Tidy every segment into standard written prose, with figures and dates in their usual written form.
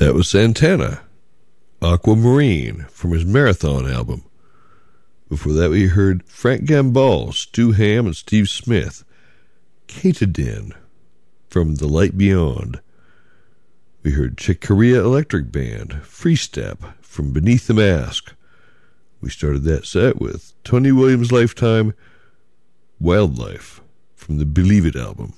That was Santana, Aquamarine, from his Marathon album. Before that, we heard Frank Gambale, Stu Hamm, and Steve Smith, Katadin, from The Light Beyond. We heard Chick Corea Electric Band, Free Step, from Beneath the Mask. We started that set with Tony Williams' Lifetime, Wildlife, from the Believe It album.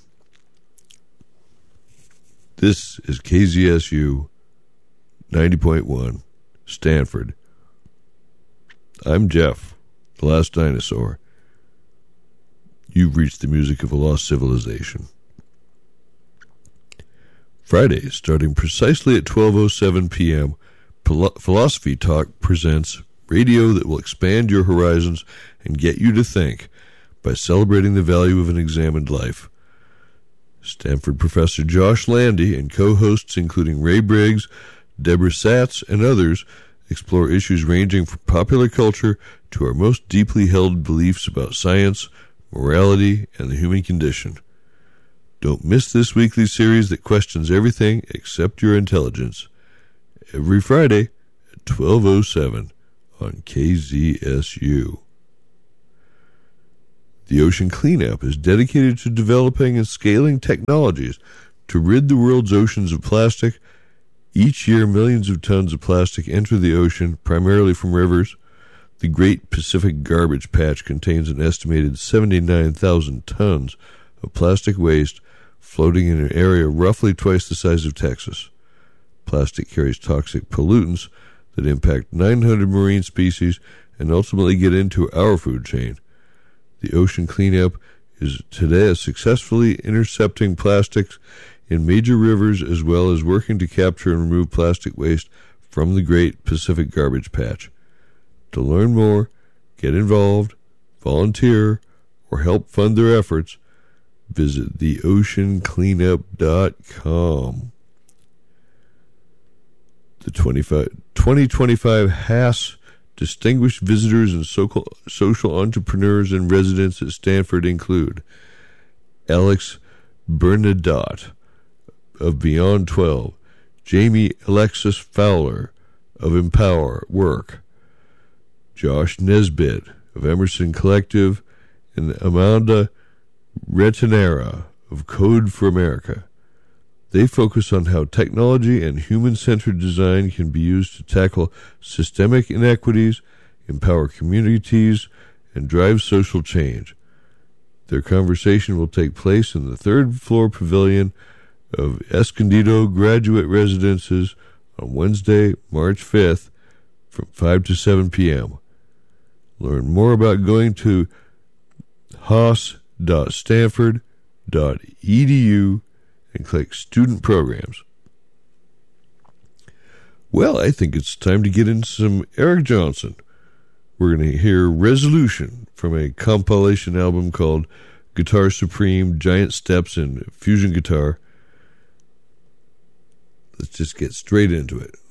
This is KZSU 90.1, Stanford. I'm Jeff, the last dinosaur. You've reached the music of a lost civilization. Friday, starting precisely at 12:07 p.m., Philosophy Talk presents radio that will expand your horizons and get you to think by celebrating the value of an examined life. Stanford professor Josh Landy and co-hosts including Ray Briggs, Deborah Satz, and others explore issues ranging from popular culture to our most deeply held beliefs about science, morality, and the human condition. Don't miss this weekly series that questions everything except your intelligence. Every Friday at 12:07 on KZSU. The Ocean Cleanup is dedicated to developing and scaling technologies to rid the world's oceans of plastic. Each year, millions of tons of plastic enter the ocean, primarily from rivers. The Great Pacific Garbage Patch contains an estimated 79,000 tons of plastic waste floating in an area roughly twice the size of Texas. Plastic carries toxic pollutants that impact 900 marine species and ultimately get into our food chain. The Ocean Cleanup is today successfully intercepting plastics in major rivers as well as working to capture and remove plastic waste from the Great Pacific Garbage Patch. To learn more, get involved, volunteer, or help fund their efforts, visit theoceancleanup.com. The 2025 Haas Distinguished Visitors and Social Entrepreneurs and Residents at Stanford include Alex Bernadotte of Beyond 12, Jamie Alexis Fowler of Empower Work, Josh Nesbitt of Emerson Collective, and Amanda Retinera of Code for America. They focus on how technology and human-centered design can be used to tackle systemic inequities, empower communities, and drive social change. Their conversation will take place in the third-floor pavilion of Escondido Graduate Residences on Wednesday, March 5th from 5 to 7 p.m. Learn more about going to haas.stanford.edu and click Student Programs. Well, I think it's time to get into some Eric Johnson. We're going to hear Resolution from a compilation album called Guitar Supreme, Giant Steps in Fusion Guitar. Let's just get straight into it.